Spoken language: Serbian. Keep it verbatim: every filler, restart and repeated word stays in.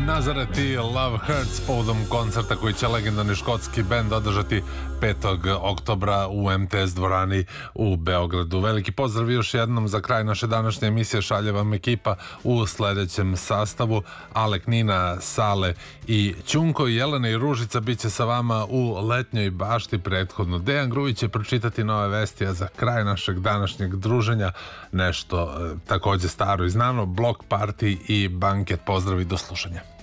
Nazareth i Love Hurts povodom koncerta koji će legendarni škotski bend održati petog oktobra u em te es dvorani u Beogradu. Veliki pozdrav još jednom. Za kraj naše današnje emisije šalje vam ekipa u sledećem sastavu: Alek, Nina, Sale i Ćunko. Jelena i Ružica bit će sa vama u letnjoj bašti prethodno. Dejan Grujić će pročitati nove vesti, a za kraj našeg današnjeg druženja nešto e, takođe staro i znano: Blok party i banket. Pozdrav i do slušanja.